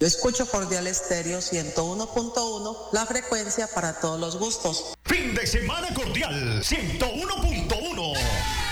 Yo escucho Cordial Estéreo 101.1, la frecuencia para todos los gustos. Fin de semana cordial 101.1.